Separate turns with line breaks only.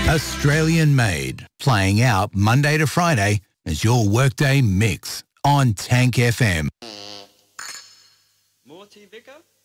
Australian made, playing out Monday to Friday as your workday mix on Tank FM.
Morty Vicker?